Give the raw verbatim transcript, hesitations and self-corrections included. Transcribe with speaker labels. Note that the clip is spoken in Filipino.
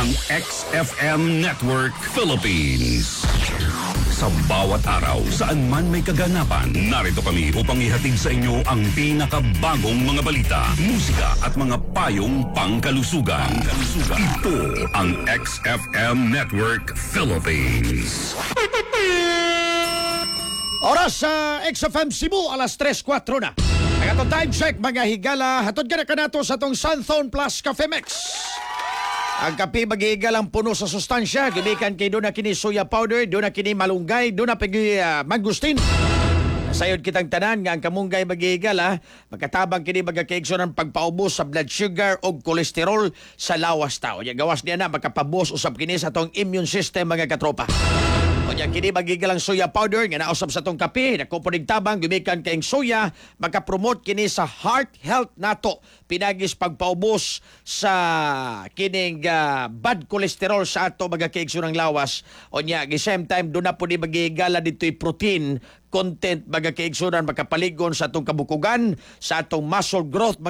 Speaker 1: ang X F M Network Philippines. Sa bawat araw, saan man may kaganapan, narito kami upang ihatid sa inyo ang pinakabagong mga balita, musika at mga payong pangkalusugan. pangkalusugan. Ito ang X F M Network Philippines.
Speaker 2: Oras sa X F M Cebu, alas tres kwatro na. Ang atong time check, mga higala, hatod ka na ka nato sa itong Sunthorn Plus Cafe Mix. Ang kape mag-iigalang puno sa sustansya, gimikan kay doon na kini soya powder, doon na kini malunggay, doon na pagi uh, mangustin. Sayod kitang tanan nga ang kamunggay mag-iigala, magkatabang kini magkakaigso ng pagpaubos sa blood sugar o kolesterol sa lawas tao. Yang gawas niya na magkapabos usap kini sa tong immune system mga katropa. O niya kini magigalang soya powder nga nausap sa tong kape, nakupunig tabang gumikan kayong soya, magka-promote kini sa heart health nato. Pinagis pagpaubos sa kining uh, bad cholesterol sa ato magkakaigso ng lawas. O niya, at the same time, doon na po ni magigala dito'y protein content magkakaigsunan, magkapaligon sa atong kabukugan, sa atong muscle growth,